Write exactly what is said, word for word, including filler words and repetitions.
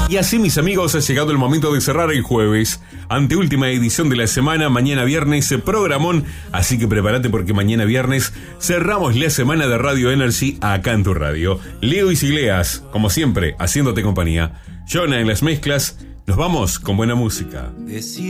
Y así, mis amigos, ha llegado el momento de cerrar el jueves, anteúltima edición de la semana. Mañana viernes, programón, así que prepárate porque mañana viernes cerramos la semana de Radio Energy acá en tu radio. Leo y Sigleas, como siempre, haciéndote compañía. Jonah en las mezclas. Nos vamos con buena música.